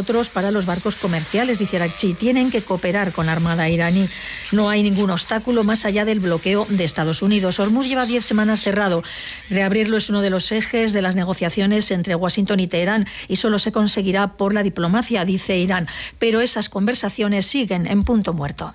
nosotros para los barcos comerciales, dice Araghchi. Tienen que cooperar con la Armada iraní. No hay ningún obstáculo más allá del bloqueo de Estados Unidos. Hormuz lleva 10 semanas cerrado. Reabrirlo es uno de los ejes de las negociaciones entre Washington y Teherán y solo se conseguirá por la diplomacia, dice Irán. Pero esas conversaciones siguen en punto muerto.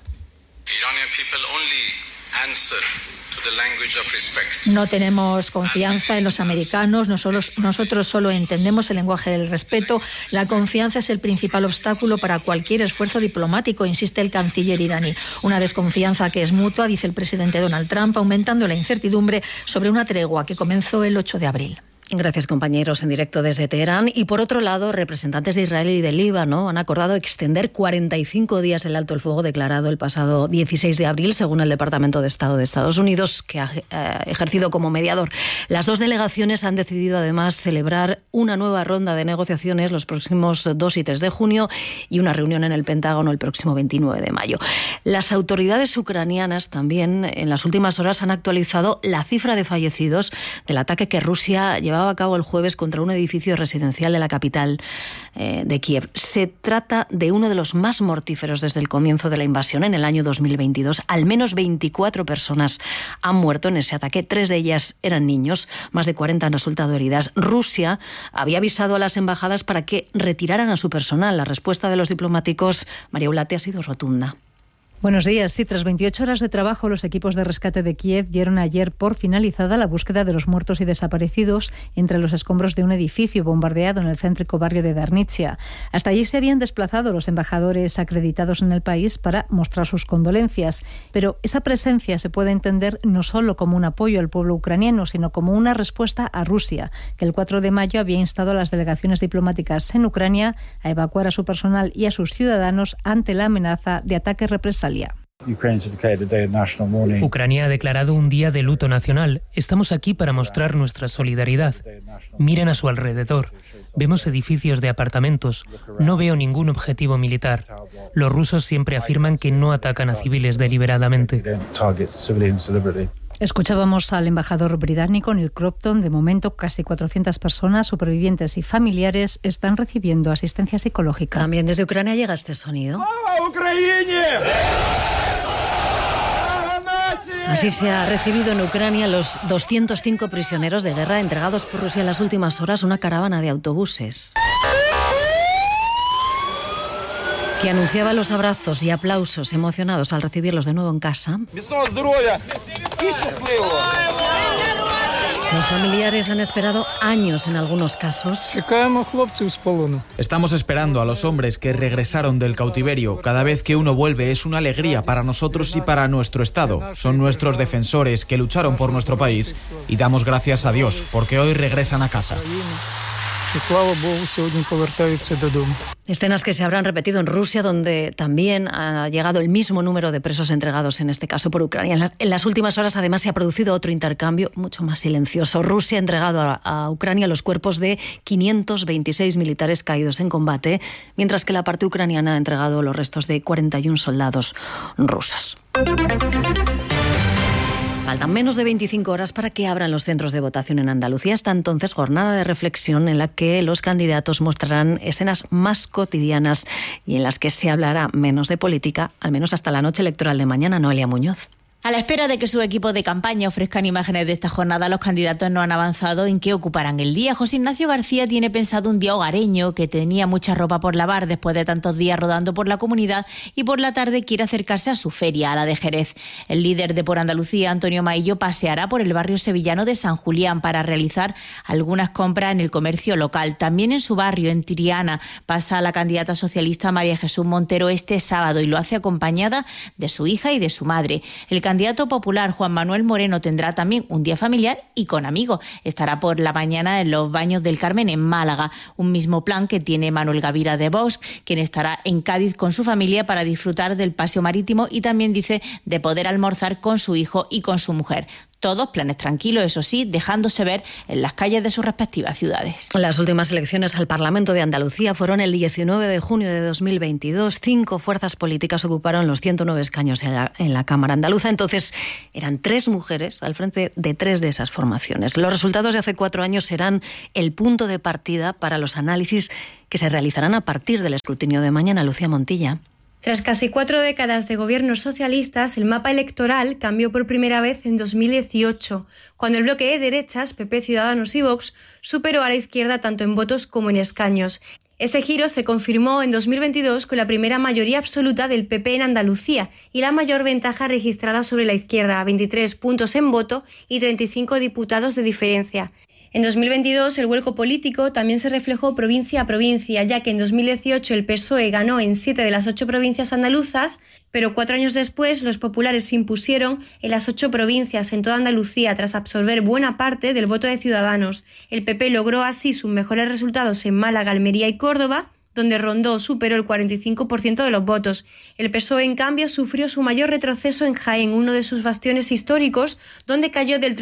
No tenemos confianza en los americanos, nosotros solo entendemos el lenguaje del respeto. La confianza es el principal obstáculo para cualquier esfuerzo diplomático, insiste el canciller iraní. Una desconfianza que es mutua, dice el presidente Donald Trump, aumentando la incertidumbre sobre una tregua que comenzó el 8 de abril. Gracias, compañeros, en directo desde Teherán. Y por otro lado, representantes de Israel y del Líbano han acordado extender 45 días el alto el fuego declarado el pasado 16 de abril, según el Departamento de Estado de Estados Unidos, que ha ejercido como mediador. Las dos delegaciones han decidido, además, celebrar una nueva ronda de negociaciones los próximos 2 y 3 de junio y una reunión en el Pentágono el próximo 29 de mayo. Las autoridades ucranianas también, en las últimas horas, han actualizado la cifra de fallecidos del ataque que Rusia llevaba a cabo el jueves contra un edificio residencial de la capital de Kiev. Se trata de uno de los más mortíferos desde el comienzo de la invasión en el año 2022. Al menos 24 personas han muerto en ese ataque. 3 de ellas eran niños. Más de 40 han resultado heridas. Rusia había avisado a las embajadas para que retiraran a su personal. La respuesta de los diplomáticos, María Ulate, ha sido rotunda. Buenos días. Sí, tras 28 horas de trabajo, los equipos de rescate de Kiev dieron ayer por finalizada la búsqueda de los muertos y desaparecidos entre los escombros de un edificio bombardeado en el céntrico barrio de Darnitsia. Hasta allí se habían desplazado los embajadores acreditados en el país para mostrar sus condolencias. Pero esa presencia se puede entender no solo como un apoyo al pueblo ucraniano, sino como una respuesta a Rusia, que el 4 de mayo había instado a las delegaciones diplomáticas en Ucrania a evacuar a su personal y a sus ciudadanos ante la amenaza de ataque represalia. Ucrania ha declarado un día de luto nacional. Estamos aquí para mostrar nuestra solidaridad. Miren a su alrededor. Vemos edificios de apartamentos. No veo ningún objetivo militar. Los rusos siempre afirman que no atacan a civiles deliberadamente. Escuchábamos al embajador británico Neil Crompton. De momento, casi 400 personas, supervivientes y familiares, están recibiendo asistencia psicológica. También desde Ucrania llega este sonido. Así se ha recibido en Ucrania los 205 prisioneros de guerra entregados por Rusia en las últimas horas, una caravana de autobuses que anunciaba los abrazos y aplausos emocionados al recibirlos de nuevo en casa. Los familiares han esperado años en algunos casos. Estamos esperando a los hombres que regresaron del cautiverio. Cada vez que uno vuelve es una alegría para nosotros y para nuestro Estado. Son nuestros defensores que lucharon por nuestro país y damos gracias a Dios porque hoy regresan a casa. Escenas que se habrán repetido en Rusia, donde también ha llegado el mismo número de presos entregados, en este caso por Ucrania. En las últimas horas, además, se ha producido otro intercambio mucho más silencioso. Rusia ha entregado a Ucrania los cuerpos de 526 militares caídos en combate, mientras que la parte ucraniana ha entregado los restos de 41 soldados rusos. Faltan menos de 25 horas para que abran los centros de votación en Andalucía. Hasta entonces, jornada de reflexión en la que los candidatos mostrarán escenas más cotidianas y en las que se hablará menos de política, al menos hasta la noche electoral de mañana. Noelia Muñoz. A la espera de que su equipo de campaña ofrezcan imágenes de esta jornada, los candidatos no han avanzado en qué ocuparán el día. José Ignacio García tiene pensado un día hogareño, que tenía mucha ropa por lavar después de tantos días rodando por la comunidad, y por la tarde quiere acercarse a su feria, a la de Jerez. El líder de Por Andalucía, Antonio Maillo, paseará por el barrio sevillano de San Julián para realizar algunas compras en el comercio local. También en su barrio, en Triana, pasa la candidata socialista María Jesús Montero este sábado y lo hace acompañada de su hija y de su madre. El candidato popular Juan Manuel Moreno tendrá también un día familiar y con amigos. Estará por la mañana en los Baños del Carmen en Málaga, un mismo plan que tiene Manuel Gavira de Vox, quien estará en Cádiz con su familia para disfrutar del paseo marítimo y también dice de poder almorzar con su hijo y con su mujer. Todos planes tranquilos, eso sí, dejándose ver en las calles de sus respectivas ciudades. Las últimas elecciones al Parlamento de Andalucía fueron el 19 de junio de 2022. 5 fuerzas políticas ocuparon los 109 escaños en la Cámara andaluza. Entonces eran 3 mujeres al frente de 3 de esas formaciones. Los resultados de hace 4 años serán el punto de partida para los análisis que se realizarán a partir del escrutinio de mañana. Lucía Montilla. Tras casi 4 décadas de gobiernos socialistas, el mapa electoral cambió por primera vez en 2018, cuando el bloque de derechas, PP, Ciudadanos y Vox, superó a la izquierda tanto en votos como en escaños. Ese giro se confirmó en 2022 con la primera mayoría absoluta del PP en Andalucía y la mayor ventaja registrada sobre la izquierda, 23 puntos en voto y 35 diputados de diferencia. En 2022 el vuelco político también se reflejó provincia a provincia, ya que en 2018 el PSOE ganó en 7 de las 8 provincias andaluzas, pero 4 años después los populares se impusieron en las 8 provincias en toda Andalucía tras absorber buena parte del voto de Ciudadanos. El PP logró así sus mejores resultados en Málaga, Almería y Córdoba, donde Rondó superó el 45% de los votos. El PSOE, en cambio, sufrió su mayor retroceso en Jaén, uno de sus bastiones históricos, donde cayó del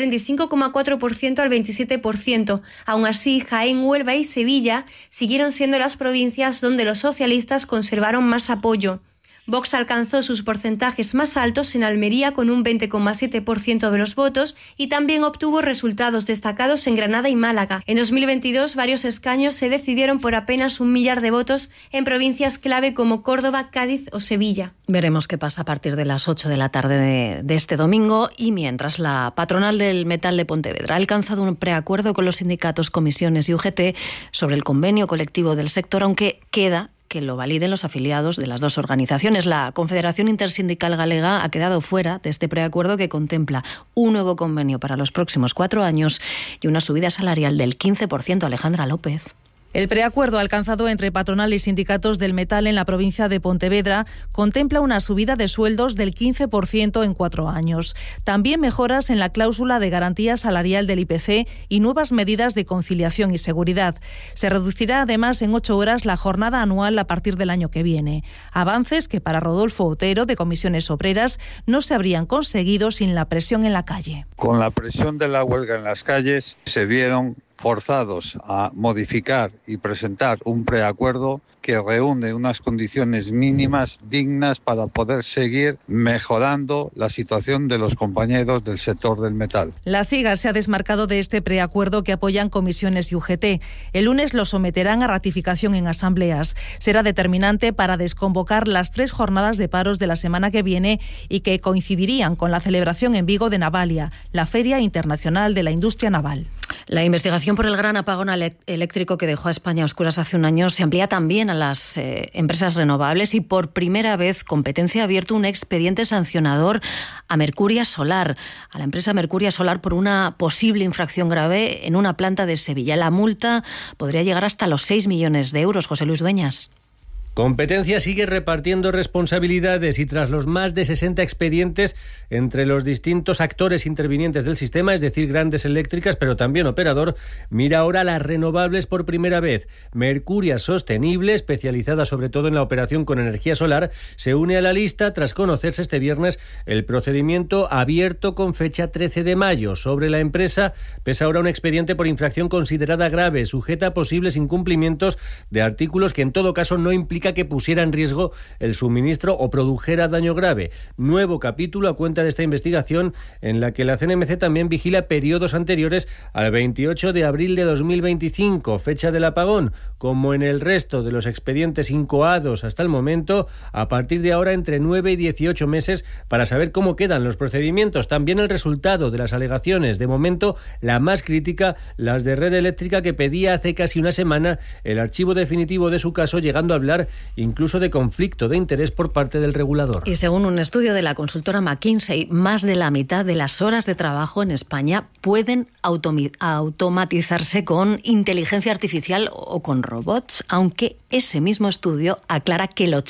35,4% al 27%. Aún así, Jaén, Huelva y Sevilla siguieron siendo las provincias donde los socialistas conservaron más apoyo. Vox alcanzó sus porcentajes más altos en Almería con un 20,7% de los votos y también obtuvo resultados destacados en Granada y Málaga. En 2022 varios escaños se decidieron por apenas 1 millar de votos en provincias clave como Córdoba, Cádiz o Sevilla. Veremos qué pasa a partir de las 8 de la tarde de este domingo y mientras la patronal del metal de Pontevedra ha alcanzado un preacuerdo con los sindicatos, comisiones y UGT sobre el convenio colectivo del sector, aunque queda que lo validen los afiliados de las 2 organizaciones. La Confederación Intersindical Galega ha quedado fuera de este preacuerdo que contempla un nuevo convenio para los próximos 4 años y una subida salarial del 15%. Alejandra López. El preacuerdo alcanzado entre patronal y sindicatos del metal en la provincia de Pontevedra contempla una subida de sueldos del 15% en 4 años. También mejoras en la cláusula de garantía salarial del IPC y nuevas medidas de conciliación y seguridad. Se reducirá además en 8 horas la jornada anual a partir del año que viene. Avances que para Rodolfo Otero, de Comisiones Obreras, no se habrían conseguido sin la presión en la calle. Con la presión de la huelga en las calles se vieron forzados a modificar y presentar un preacuerdo que reúne unas condiciones mínimas dignas para poder seguir mejorando la situación de los compañeros del sector del metal. La CIGA se ha desmarcado de este preacuerdo que apoyan comisiones y UGT. El lunes lo someterán a ratificación en asambleas. Será determinante para desconvocar las 3 jornadas de paros de la semana que viene y que coincidirían con la celebración en Vigo de Navalia, la Feria Internacional de la Industria Naval. La investigación por el gran apagón eléctrico que dejó a España a oscuras hace un año se amplía también a las empresas renovables y por primera vez Competencia ha abierto un expediente sancionador a Mercuria Solar, a la empresa Mercuria Solar por una posible infracción grave en una planta de Sevilla. La multa podría llegar hasta los 6 millones de euros. José Luis Dueñas. Competencia sigue repartiendo responsabilidades y tras los más de 60 expedientes entre los distintos actores intervinientes del sistema, es decir, grandes eléctricas, pero también operador, mira ahora las renovables por primera vez. Mercuria Sostenible, especializada sobre todo en la operación con energía solar, se une a la lista tras conocerse este viernes el procedimiento abierto con fecha 13 de mayo. Sobre la empresa pesa ahora un expediente por infracción considerada grave, sujeta a posibles incumplimientos de artículos que en todo caso no implica que pusiera en riesgo el suministro o produjera daño grave. Nuevo capítulo a cuenta de esta investigación en la que la CNMC también vigila periodos anteriores al 28 de abril de 2025, fecha del apagón. Como en el resto de los expedientes incoados hasta el momento, a partir de ahora entre 9 y 18 meses para saber cómo quedan los procedimientos. También el resultado de las alegaciones. De momento, la más crítica, las de Red Eléctrica, que pedía hace casi una semana el archivo definitivo de su caso, llegando a hablar incluso de conflicto de interés por parte del regulador. Y según un estudio de la consultora McKinsey, más de la mitad de las horas de trabajo en España pueden automatizarse con inteligencia artificial o con robots, aunque ese mismo estudio aclara que el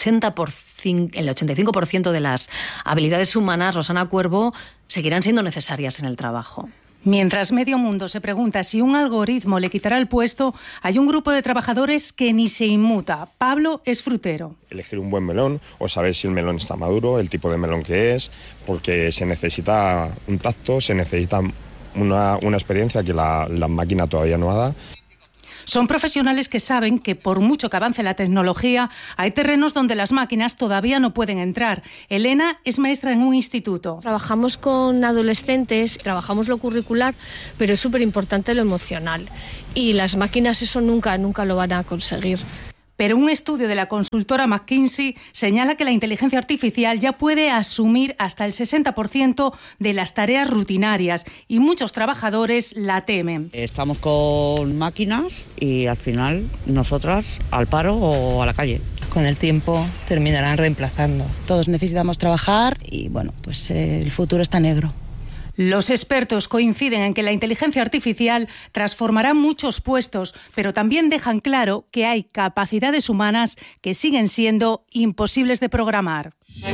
85% de las habilidades humanas, Rosana Cuervo, seguirán siendo necesarias en el trabajo. Mientras medio mundo se pregunta si un algoritmo le quitará el puesto, hay un grupo de trabajadores que ni se inmuta. Pablo es frutero. Elegir un buen melón o saber si el melón está maduro, el tipo de melón que es, porque se necesita un tacto, se necesita una experiencia que la máquina todavía no da. Son profesionales que saben que por mucho que avance la tecnología, hay terrenos donde las máquinas todavía no pueden entrar. Elena es maestra en un instituto. Trabajamos con adolescentes, trabajamos lo curricular, pero es súper importante lo emocional. Y las máquinas eso nunca lo van a conseguir. Pero un estudio de la consultora McKinsey señala que la inteligencia artificial ya puede asumir hasta el 60% de las tareas rutinarias y muchos trabajadores la temen. Estamos con máquinas y al final nosotras al paro o a la calle. Con el tiempo terminarán reemplazando. Todos necesitamos trabajar y bueno, pues el futuro está negro. Los expertos coinciden en que la inteligencia artificial transformará muchos puestos, pero también dejan claro que hay capacidades humanas que siguen siendo imposibles de programar.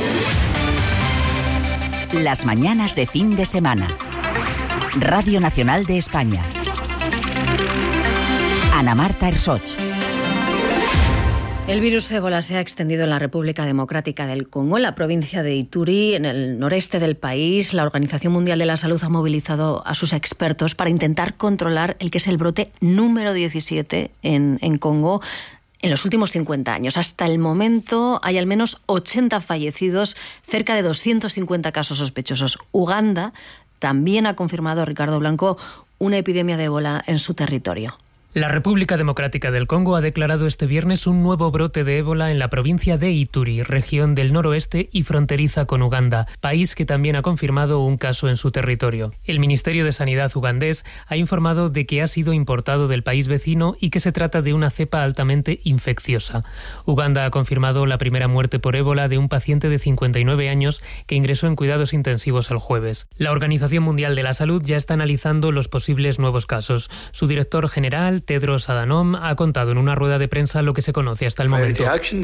Las mañanas de fin de semana. Radio Nacional de España. Ana Marta Ersoch. El virus ébola se ha extendido en la República Democrática del Congo, en la provincia de Ituri, en el noreste del país. La Organización Mundial de la Salud ha movilizado a sus expertos para intentar controlar el que es el brote número 17 en Congo en los últimos 50 años. Hasta el momento hay al menos 80 fallecidos, cerca de 250 casos sospechosos. Uganda también ha confirmado, Ricardo Blanco, una epidemia de ébola en su territorio. La República Democrática del Congo ha declarado este viernes un nuevo brote de ébola en la provincia de Ituri, región del noroeste y fronteriza con Uganda, país que también ha confirmado un caso en su territorio. El Ministerio de Sanidad ugandés ha informado de que ha sido importado del país vecino y que se trata de una cepa altamente infecciosa. Uganda ha confirmado la primera muerte por ébola de un paciente de 59 años que ingresó en cuidados intensivos el jueves. La Organización Mundial de la Salud ya está analizando los posibles nuevos casos. Su director general, Tedros Adhanom, ha contado en una rueda de prensa lo que se conoce hasta el momento.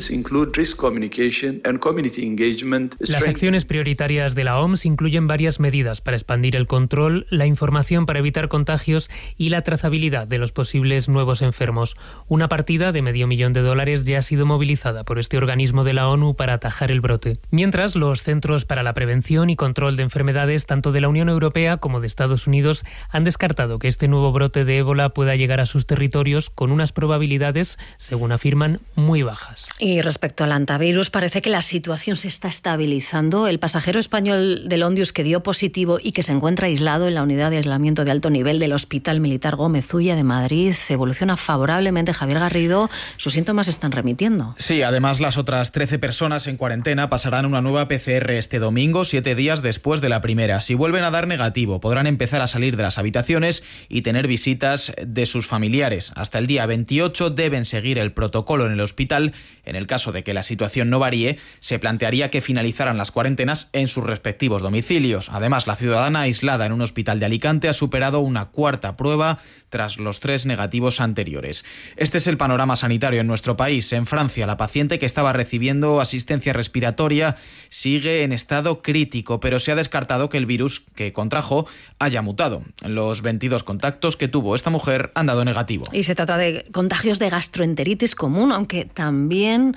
Las acciones prioritarias de la OMS incluyen varias medidas para expandir el control, la información para evitar contagios y la trazabilidad de los posibles nuevos enfermos. Una partida de $500,000 ya ha sido movilizada por este organismo de la ONU para atajar el brote. Mientras, los Centros para la Prevención y Control de Enfermedades, tanto de la Unión Europea como de Estados Unidos, han descartado que este nuevo brote de ébola pueda llegar a sus territorios con unas probabilidades, según afirman, muy bajas. Y respecto al antivirus, parece que la situación se está estabilizando. El pasajero español del Ondius que dio positivo y que se encuentra aislado en la unidad de aislamiento de alto nivel del Hospital Militar Gómez Ulla de Madrid evoluciona favorablemente. Javier Garrido, sus síntomas están remitiendo. Sí, además las otras 13 personas en cuarentena pasarán una nueva PCR este domingo, 7 días después de la primera. Si vuelven a dar negativo, podrán empezar a salir de las habitaciones y tener visitas de sus familiares. Hasta el día 28 deben seguir el protocolo en el hospital. En el caso de que la situación no varíe, se plantearía que finalizaran las cuarentenas en sus respectivos domicilios. Además, la ciudadana aislada en un hospital de Alicante ha superado una cuarta prueba tras los 3 negativos anteriores. Este es el panorama sanitario en nuestro país. En Francia, la paciente que estaba recibiendo asistencia respiratoria sigue en estado crítico, pero se ha descartado que el virus que contrajo haya mutado. Los 22 contactos que tuvo esta mujer han dado negativo. Y se trata de contagios de gastroenteritis común, aunque también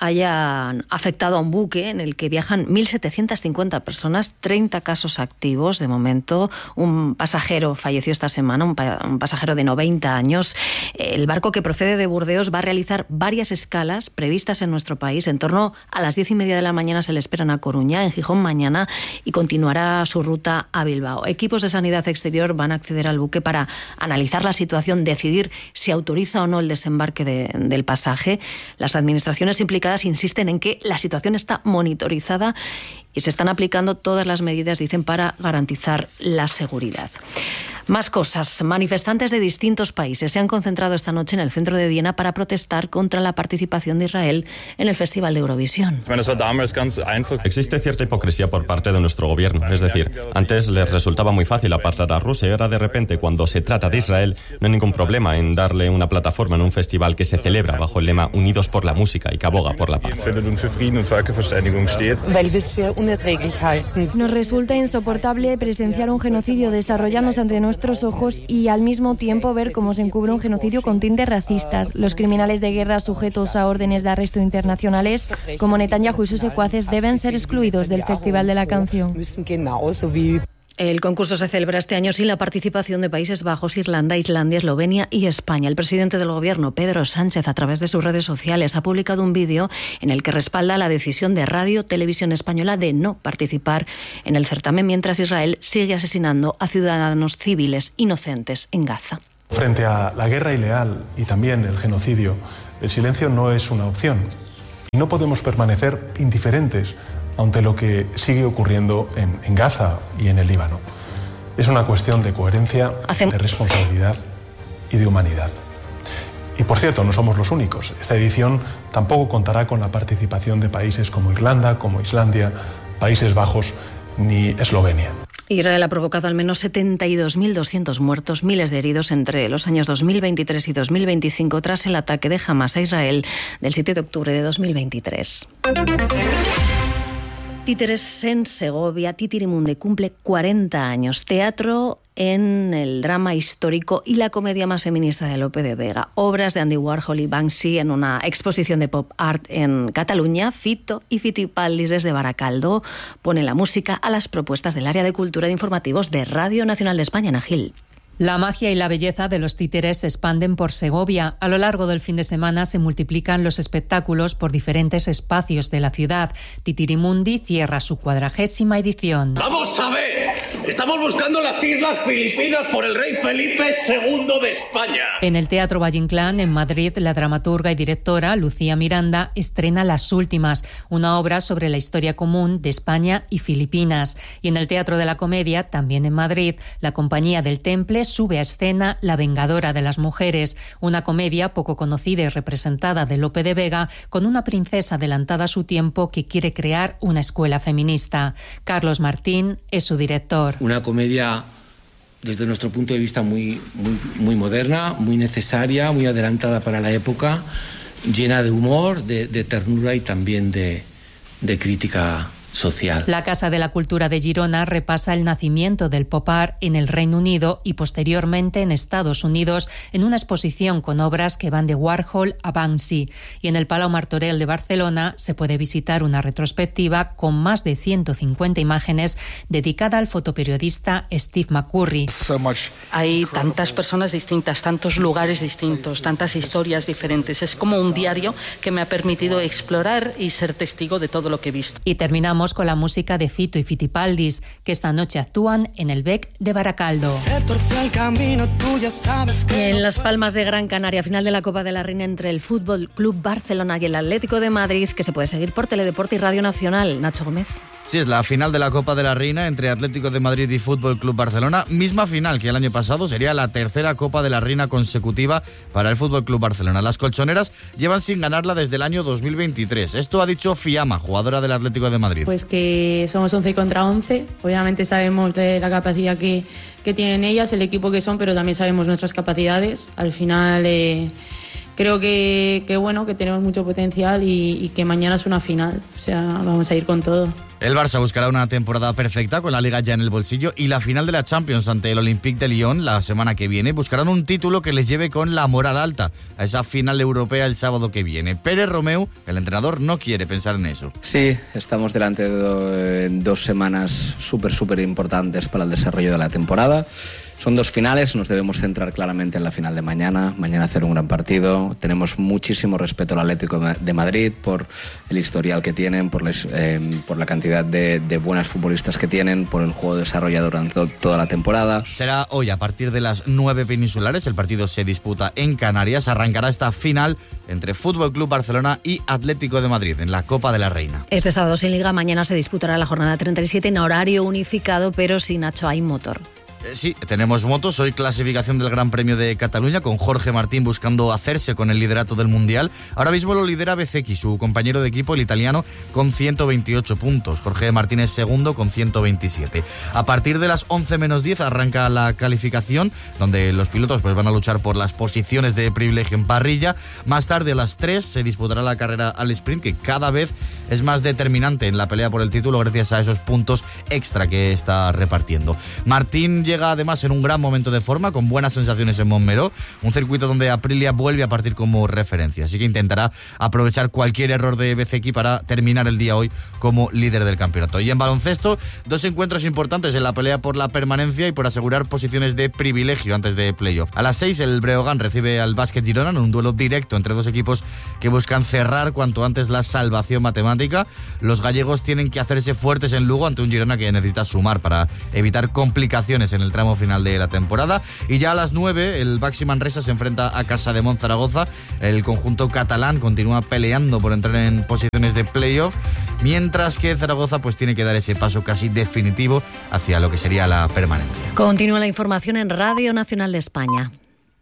hayan afectado a un buque en el que viajan 1.750 personas, 30 casos activos de momento. Un pasajero falleció esta semana, un pasajero de 90 años. El barco que procede de Burdeos va a realizar varias escalas previstas en nuestro país. En torno a las 10:30 de la mañana se le esperan a Coruña, en Gijón mañana, y continuará su ruta a Bilbao. Equipos de sanidad exterior van a acceder al buque para analizar la situación, decidir si autoriza o no el desembarque del pasaje. Las administraciones implicadas insisten en que la situación está monitorizada y se están aplicando todas las medidas, dicen, para garantizar la seguridad. Más cosas. Manifestantes de distintos países se han concentrado esta noche en el centro de Viena para protestar contra la participación de Israel en el Festival de Eurovisión. Existe cierta hipocresía por parte de nuestro gobierno. Es decir, antes les resultaba muy fácil apartar a Rusia y ahora de repente, cuando se trata de Israel, no hay ningún problema en darle una plataforma en un festival que se celebra bajo el lema Unidos por la música y que aboga por la paz. Nos resulta insoportable presenciar un genocidio desarrollándose ante nuestros ojos y al mismo tiempo ver cómo se encubre un genocidio con tintes racistas. Los criminales de guerra sujetos a órdenes de arresto internacionales, como Netanyahu y sus secuaces, deben ser excluidos del Festival de la Canción. El concurso se celebra este año sin la participación de Países Bajos, Irlanda, Islandia, Eslovenia y España. El presidente del Gobierno, Pedro Sánchez, a través de sus redes sociales, ha publicado un vídeo en el que respalda la decisión de Radio Televisión Española de no participar en el certamen, mientras Israel sigue asesinando a ciudadanos civiles inocentes en Gaza. Frente a la guerra ilegal y también el genocidio, el silencio no es una opción. Y no podemos permanecer indiferentes ante lo que sigue ocurriendo en Gaza y en el Líbano. Es una cuestión de coherencia, de responsabilidad y de humanidad. Y por cierto, no somos los únicos. Esta edición tampoco contará con la participación de países como Irlanda, como Islandia, Países Bajos ni Eslovenia. Israel ha provocado al menos 72.200 muertos, miles de heridos entre los años 2023 y 2025 tras el ataque de Hamas a Israel del 7 de octubre de 2023. Títeres en Segovia. Titirimundi cumple 40 años. Teatro en el drama histórico y la comedia más feminista de Lope de Vega. Obras de Andy Warhol y Banksy en una exposición de pop art en Cataluña. Fito y Fitipaldis desde Baracaldo ponen la música a las propuestas del área de cultura de informativos de Radio Nacional de España, Ana Gil. La magia y la belleza de los títeres se expanden por Segovia. A lo largo del fin de semana se multiplican los espectáculos por diferentes espacios de la ciudad. Titirimundi cierra su 40ª edición. ¡Vamos a ver! Estamos buscando las Islas Filipinas por el rey Felipe II de España. En el Teatro Valle Inclán, en Madrid, la dramaturga y directora Lucía Miranda estrena Las Últimas, una obra sobre la historia común de España y Filipinas. Y en el Teatro de la Comedia, también en Madrid, la Compañía del Temple sube a escena La Vengadora de las Mujeres, una comedia poco conocida y representada de Lope de Vega, con una princesa adelantada a su tiempo que quiere crear una escuela feminista. Carlos Martín es su director. Una comedia, desde nuestro punto de vista, muy moderna, muy necesaria, muy adelantada para la época, llena de humor, de ternura y también de crítica social. La Casa de la Cultura de Girona repasa el nacimiento del pop art en el Reino Unido y posteriormente en Estados Unidos en una exposición con obras que van de Warhol a Banksy. Y en el Palau Martorell de Barcelona se puede visitar una retrospectiva con más de 150 imágenes dedicada al fotoperiodista Steve McCurry. Hay tantas personas distintas, tantos lugares distintos, tantas historias diferentes. Es como un diario que me ha permitido explorar y ser testigo de todo lo que he visto. Y terminamos con la música de Fito y Fitipaldis, que esta noche actúan en el Bec de Baracaldo. Y en Las Palmas de Gran Canaria, final de la Copa de la Reina entre el Fútbol Club Barcelona y el Atlético de Madrid, que se puede seguir por Teledeporte y Radio Nacional. Nacho Gómez. Sí, es la final de la Copa de la Reina entre Atlético de Madrid y Fútbol Club Barcelona, misma final que el año pasado. Sería la tercera Copa de la Reina consecutiva para el Fútbol Club Barcelona. Las colchoneras llevan sin ganarla desde el año 2023. Esto ha dicho Fiamma, jugadora del Atlético de Madrid. Pues que somos 11 contra 11. Obviamente sabemos de la capacidad que tienen ellas, el equipo que son, pero también sabemos nuestras capacidades. Al final creo que bueno, que tenemos mucho potencial y que mañana es una final. O sea, vamos a ir con todo. El Barça buscará una temporada perfecta con la Liga ya en el bolsillo y la final de la Champions ante el Olympique de Lyon la semana que viene. Buscarán un título que les lleve con la moral alta a esa final europea el sábado que viene. Pérez Romeu, el entrenador, no quiere pensar en eso. Sí, estamos delante de dos semanas súper importantes para el desarrollo de la temporada. Son dos finales, nos debemos centrar claramente en la final de mañana hacer un gran partido. Tenemos muchísimo respeto al Atlético de Madrid por el historial que tienen, por la cantidad de buenas futbolistas que tienen, por el juego desarrollado durante toda la temporada. Será hoy a partir de las 9 peninsulares, el partido se disputa en Canarias, arrancará esta final entre Fútbol Club Barcelona y Atlético de Madrid en la Copa de la Reina. Este sábado sin Liga, mañana se disputará la jornada 37 en horario unificado, pero sin Nacho hay motor. Sí, tenemos motos. Hoy clasificación del Gran Premio de Cataluña con Jorge Martín buscando hacerse con el liderato del Mundial. Ahora mismo lo lidera Bezzecchi, su compañero de equipo, el italiano, con 128 puntos. Jorge Martín es segundo con 127. A partir de las 11 menos 10 arranca la calificación, donde los pilotos pues van a luchar por las posiciones de privilegio en parrilla. Más tarde, a las 3, se disputará la carrera al sprint, que cada vez es más determinante en la pelea por el título gracias a esos puntos extra que está repartiendo. Martín llega además en un gran momento de forma, con buenas sensaciones en Montmeló, un circuito donde Aprilia vuelve a partir como referencia, así que intentará aprovechar cualquier error de Bezzecchi para terminar el día hoy como líder del campeonato. Y en baloncesto, 2 encuentros importantes en la pelea por la permanencia y por asegurar posiciones de privilegio antes de playoff. A las 6 el Breogán recibe al Básquet Girona en un duelo directo entre dos equipos que buscan cerrar cuanto antes la salvación matemática. Los gallegos tienen que hacerse fuertes en Lugo ante un Girona que necesita sumar para evitar complicaciones en el tramo final de la temporada. Y ya a las 9 el Baxi Manresa se enfrenta a Casademont Zaragoza. El conjunto catalán continúa peleando por entrar en posiciones de playoff, mientras que Zaragoza pues tiene que dar ese paso casi definitivo hacia lo que sería la permanencia. Continúa la información en Radio Nacional de España.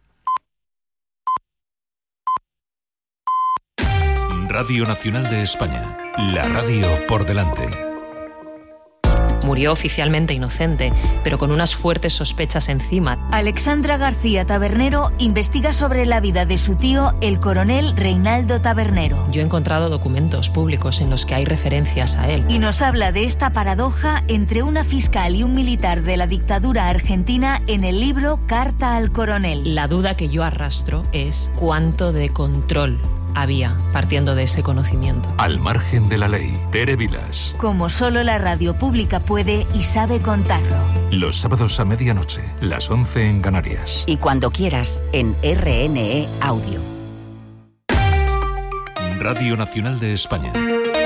Radio Nacional de España, la radio por delante. Murió oficialmente inocente, pero con unas fuertes sospechas encima. Alexandra García Tabernero investiga sobre la vida de su tío, el coronel Reinaldo Tabernero. Yo he encontrado documentos públicos en los que hay referencias a él. Y nos habla de esta paradoja entre una fiscal y un militar de la dictadura argentina en el libro Carta al Coronel. La duda que yo arrastro es cuánto de control había partiendo de ese conocimiento. Al margen de la ley, Tere Vilas. Como solo la radio pública puede y sabe contarlo. Los sábados a medianoche, las 11 en Canarias. Y cuando quieras, en RNE Audio. Radio Nacional de España.